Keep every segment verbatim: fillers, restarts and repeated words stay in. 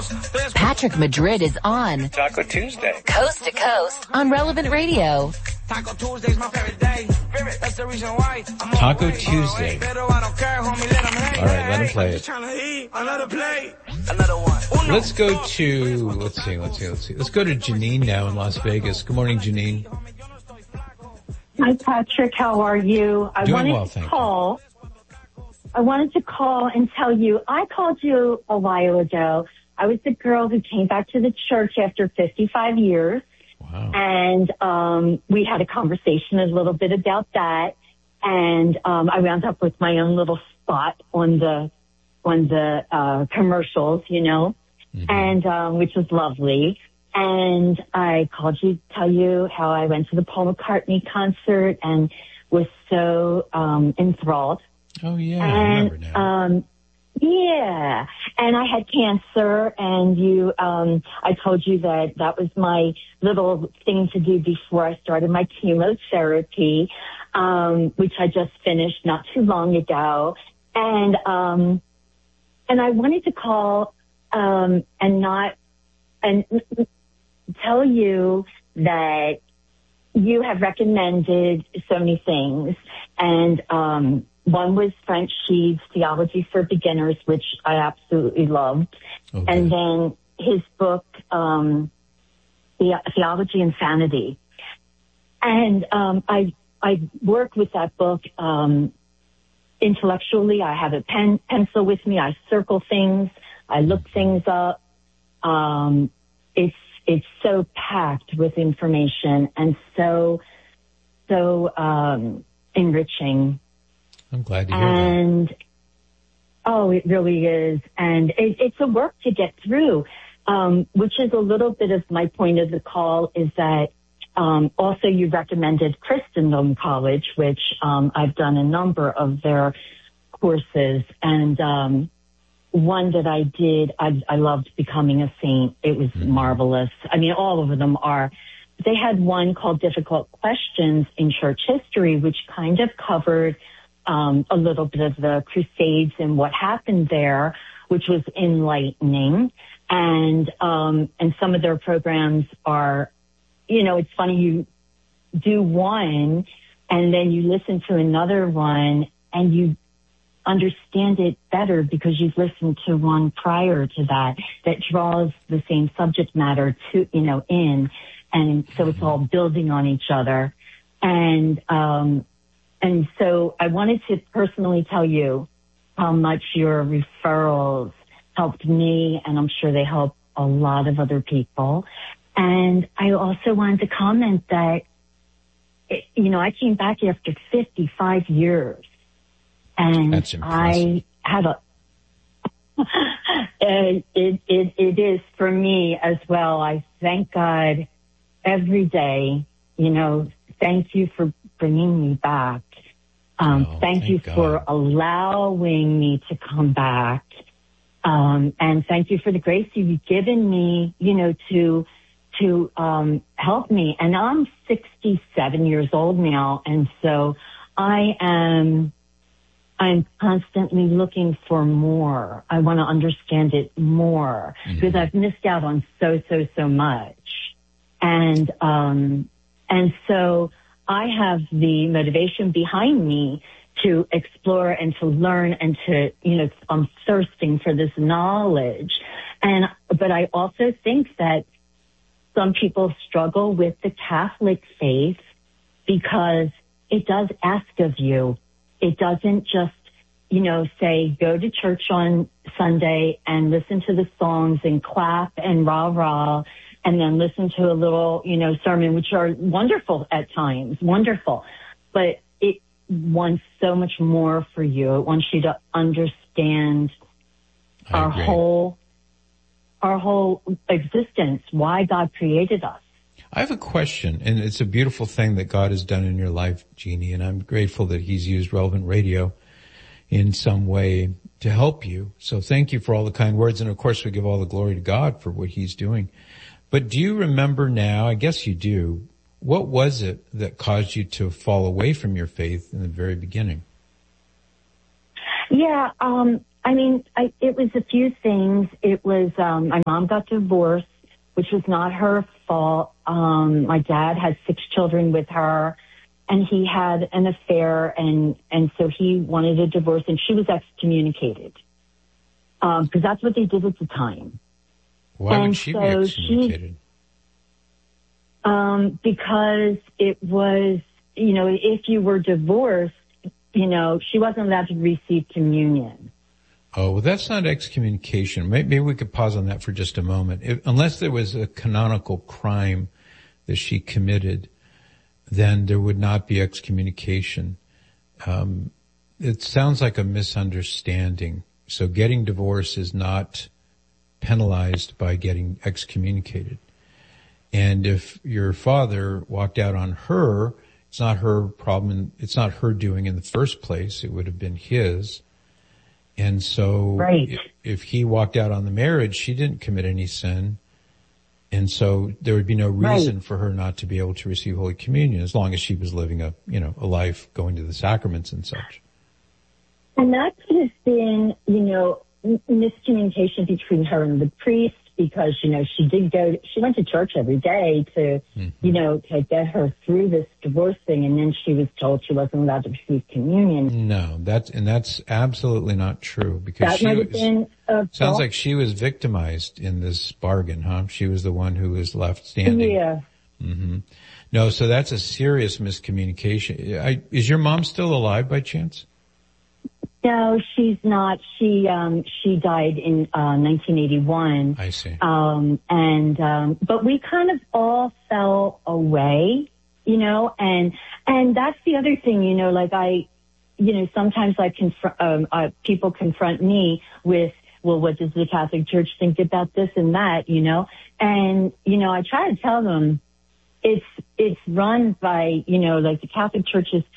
Patrick Madrid is on Taco Tuesday, coast to coast on Relevant Radio. Taco Tuesday's my favorite day. That's the reason why. Taco Tuesday. All right, let him play it. Another one. Let's go to, let's see, let's see, let's see. Let's go to Janine now in Las Vegas. Good morning, Janine. Hi, Patrick. How are you? I Doing wanted well, to thank call. I wanted to call and tell you, I called you a while ago. I was the girl who came back to the church after fifty-five years. Wow. And um we had a conversation a little bit about that. And um I wound up with my own little spot on the on the uh commercials, you know, mm-hmm. and um which was lovely. And I called you to tell you how I went to the Paul McCartney concert and was so um enthralled. Oh yeah, and, I remember now. Um Yeah, and I had cancer, and you, um, I told you that that was my little thing to do before I started my chemotherapy, um, which I just finished not too long ago, and um, and I wanted to call um, and not and tell you that you have recommended so many things, and um. One was Frank Sheed's Theology for Beginners, which I absolutely loved. Okay. And then his book, um, The- Theology Insanity. And um, I I work with that book um, intellectually. I have a pen pencil with me. I circle things. I look things up. Um, it's it's so packed with information and so so um, enriching. I'm glad to hear and, that. Oh, it really is. And it, it's a work to get through, um, which is a little bit of my point of the call is that um, also you recommended Christendom College, which um, I've done a number of their courses. And um, one that I did, I, I loved Becoming a Saint. It was mm-hmm. marvelous. I mean, all of them are. They had one called Difficult Questions in Church History, which kind of covered Um, a little bit of the Crusades and what happened there, which was enlightening. And, um, and some of their programs are, you know, it's funny, you do one and then you listen to another one and you understand it better because you've listened to one prior to that that draws the same subject matter to, you know, in. And so it's all building on each other. And, um, And so I wanted to personally tell you how much your referrals helped me, and I'm sure they help a lot of other people. And I also wanted to comment that, it, you know, I came back after fifty-five years. And That's impressive. I had a, it, it, it, it is for me as well. I thank God every day, you know, thank you for bringing me back. Um, oh, thank, thank you God. for allowing me to come back. Um, and thank you for the grace you've given me, you know, to, to, um, help me. And I'm sixty-seven years old now. And so I am, I'm constantly looking for more. I want to understand it more mm-hmm. because I've missed out on so, so, so much. And, um, and so, I have the motivation behind me to explore and to learn and to, you know, I'm thirsting for this knowledge. And, but I also think that some people struggle with the Catholic faith because it does ask of you. It doesn't just, you know, say, go to church on Sunday and listen to the songs and clap and rah rah. And then listen to a little, you know, sermon, which are wonderful at times, wonderful. But it wants so much more for you. It wants you to understand I our agree. whole, our whole existence, why God created us. I have a question, and it's a beautiful thing that God has done in your life, Jeannie, and I'm grateful that He's used Relevant Radio in some way to help you. So thank you for all the kind words, and of course we give all the glory to God for what He's doing. But do you remember now, I guess you do, what was it that caused you to fall away from your faith in the very beginning? Yeah, um, I mean, I, it was a few things. It was, um, my mom got divorced, which was not her fault. Um, my dad had six children with her, and he had an affair, and, and so he wanted a divorce, and she was excommunicated. Um, because that's what they did at the time. Why and would she so be excommunicated? She, um, because it was, you know, if you were divorced, you know, she wasn't allowed to receive communion. Oh, well, that's not excommunication. Maybe we could pause on that for just a moment. If, unless there was a canonical crime that she committed, then there would not be excommunication. Um, it sounds like a misunderstanding. So getting divorced is not penalized by getting excommunicated. And if your father walked out on her, it's not her problem. It's not her doing in the first place. It would have been his. And so right. if, if he walked out on the marriage, she didn't commit any sin. And so there would be no reason right. for her not to be able to receive Holy Communion as long as she was living a, you know, a life going to the sacraments and such. And that could have been, you know, miscommunication between her and the priest, because, you know, she did go, she went to church every day to, mm-hmm. you know, to get her through this divorce thing. And then she was told she wasn't allowed to receive communion. No, that's, and that's absolutely not true, because that she might was, have been a sounds fault. like she was victimized in this bargain, huh? She was the one who was left standing. Yeah. Mm-hmm. No, so that's a serious miscommunication. I, is your mom still alive by chance? No, she's not. She um she died in uh nineteen eighty-one. I see. Um and um but we kind of all fell away, you know, and and that's the other thing, you know, like I you know, sometimes I confront um uh, people confront me with, well, what does the Catholic Church think about this and that, you know? And you know, I try to tell them it's it's run by, you know, like the Catholic Church is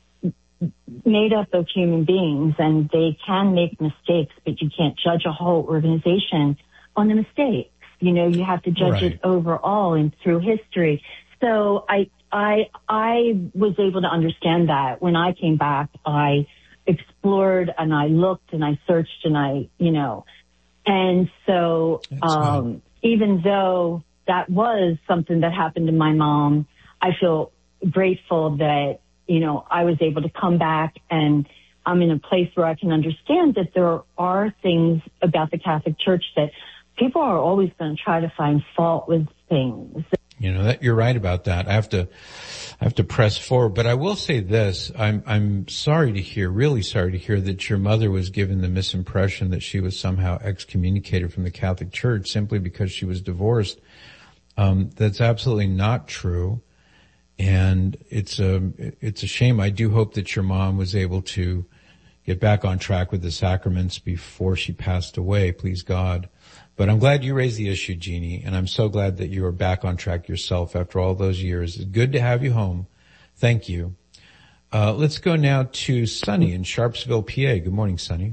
made up of human beings, and they can make mistakes, but you can't judge a whole organization on the mistakes. You know, you have to judge right. it overall and through history. So I, I, I was able to understand that. When I came back, I explored and I looked and I searched and I, you know, and so, That's um, good. Even though that was something that happened to my mom, I feel grateful that, you know, I was able to come back, and I'm in a place where I can understand that there are things about the Catholic Church that people are always going to try to find fault with things. You know, that you're right about that. I have to, I have to press forward, but I will say this. I'm, I'm sorry to hear, really sorry to hear that your mother was given the misimpression that she was somehow excommunicated from the Catholic Church simply because she was divorced. Um, that's absolutely not true. And it's a, it's a shame. I do hope that your mom was able to get back on track with the sacraments before she passed away, please God. But I'm glad you raised the issue, Jeannie, and I'm so glad that you are back on track yourself after all those years. It's good to have you home. Thank you. Uh, let's go now to Sunny in Sharpsville, P A. Good morning, Sunny.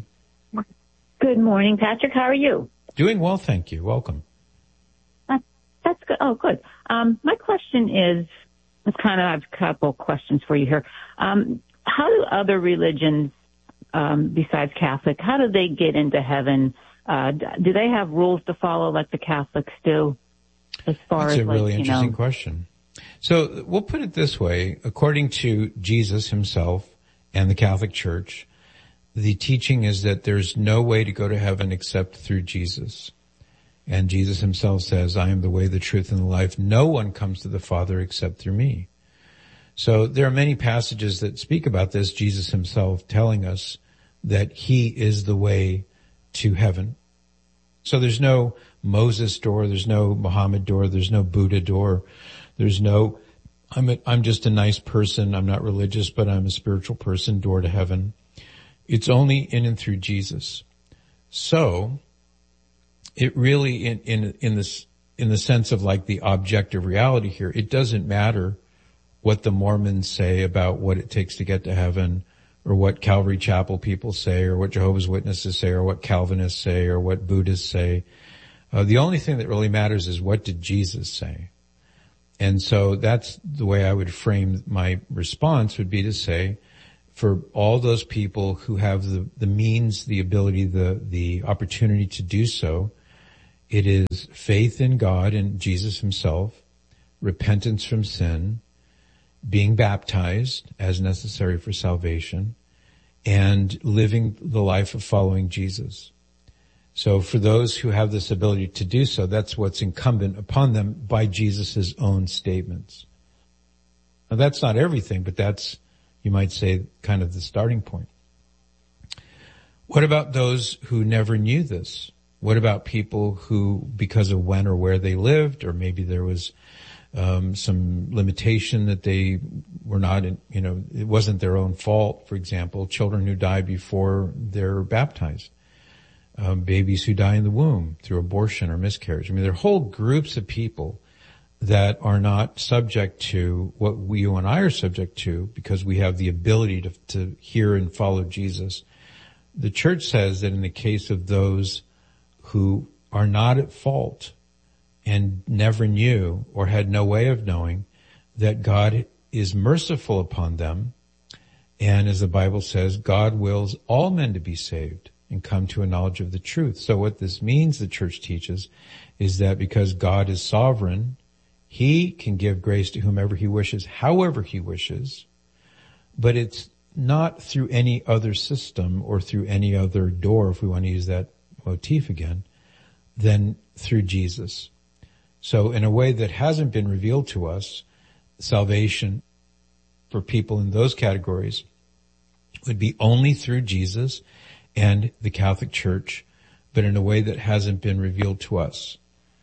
Good morning, Patrick. How are you? Doing well, thank you. Welcome. Uh, that's good. Oh, good. Um, my question is, it's kind of, I have a couple questions for you here. Um, how do other religions, um, besides Catholic, how do they get into heaven? Uh, do they have rules to follow like the Catholics do? As far That's as a really like, interesting you know, question. So we'll put it this way. According to Jesus himself and the Catholic Church, the teaching is that there's no way to go to heaven except through Jesus. And Jesus himself says, I am the way, the truth, and the life. No one comes to the Father except through me. So there are many passages that speak about this, Jesus himself telling us that he is the way to heaven. So there's no Moses door, there's no Muhammad door, there's no Buddha door, there's no, I'm a, I'm just a nice person, I'm not religious, but I'm a spiritual person, door to heaven. It's only in and through Jesus. So, it really, in, in, in this, in the sense of like the objective reality here, it doesn't matter what the Mormons say about what it takes to get to heaven, or what Calvary Chapel people say, or what Jehovah's Witnesses say, or what Calvinists say, or what Buddhists say. Uh, the only thing that really matters is what did Jesus say? And so that's the way I would frame my response, would be to say, for all those people who have the, the means, the ability, the, the opportunity to do so, it is faith in God and Jesus himself, repentance from sin, being baptized as necessary for salvation, and living the life of following Jesus. So for those who have this ability to do so, that's what's incumbent upon them by Jesus' own statements. Now that's not everything, but that's, you might say, kind of the starting point. What about those who never knew this? What about people who, because of when or where they lived, or maybe there was um, some limitation that they were not, in, you know, it wasn't their own fault. For example, children who die before they're baptized, um, babies who die in the womb through abortion or miscarriage. I mean, there are whole groups of people that are not subject to what we, you and I are subject to because we have the ability to, to hear and follow Jesus. The church says that in the case of those who are not at fault and never knew or had no way of knowing, that God is merciful upon them. And as the Bible says, God wills all men to be saved and come to a knowledge of the truth. So what this means, the church teaches, is that because God is sovereign, he can give grace to whomever he wishes, however he wishes, but it's not through any other system or through any other door, if we want to use that motif again, than through Jesus. So in a way that hasn't been revealed to us, salvation for people in those categories would be only through Jesus and the Catholic Church, but in a way that hasn't been revealed to us.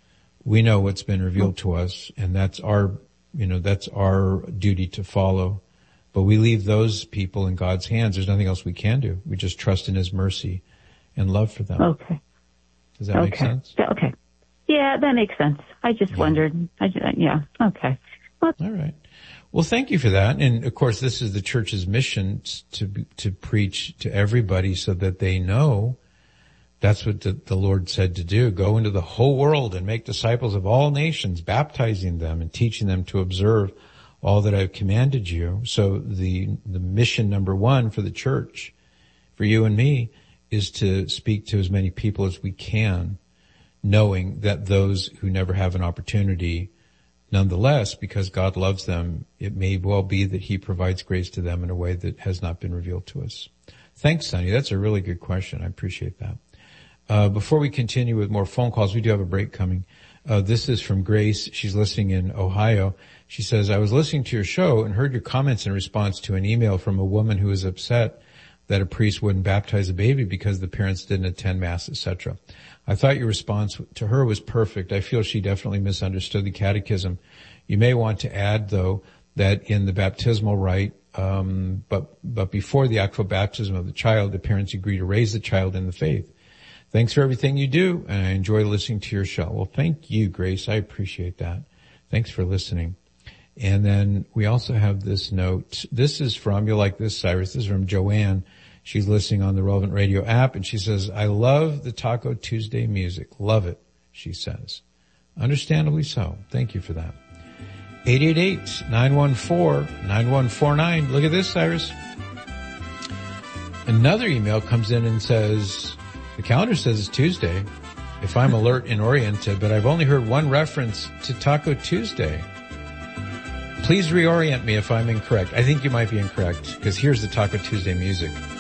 We know what's been revealed to us, and that's our, you know, that's our duty to follow. But we leave those people in God's hands. There's nothing else we can do. We just trust in his mercy and love for them. Okay. Does that okay. make sense? Okay. Yeah, that makes sense. I just yeah. wondered. I just, yeah. Okay. Well, all right. Well, thank you for that. And of course, this is the church's mission to to preach to everybody so that they know that's what the, the Lord said to do. Go into the whole world and make disciples of all nations, baptizing them and teaching them to observe all that I've commanded you. So the the mission number one for the church, for you and me, is to speak to as many people as we can, knowing that those who never have an opportunity, nonetheless, because God loves them, it may well be that he provides grace to them in a way that has not been revealed to us. Thanks, Sonny. That's a really good question. I appreciate that. Uh, before we continue with more phone calls, we do have a break coming. Uh, this is from Grace. She's listening in Ohio. She says, I was listening to your show and heard your comments in response to an email from a woman who was upset that a priest wouldn't baptize a baby because the parents didn't attend Mass, et cetera. I thought your response to her was perfect. I feel she definitely misunderstood the catechism. You may want to add, though, that in the baptismal rite, um, but, but before the actual baptism of the child, the parents agree to raise the child in the faith. Thanks for everything you do, and I enjoy listening to your show. Well, thank you, Grace. I appreciate that. Thanks for listening. And then we also have this note. This is from, you'll like this, Cyrus, this is from Joanne. She's listening on the Relevant Radio app, and she says, I love the Taco Tuesday music. Love it, she says. Understandably so. Thank you for that. eight eight eight, nine one four, nine one four nine. Look at this, Cyrus. Another email comes in and says, the calendar says it's Tuesday, if I'm alert and oriented, but I've only heard one reference to Taco Tuesday. Please reorient me if I'm incorrect. I think you might be incorrect, because here's the Taco Tuesday music.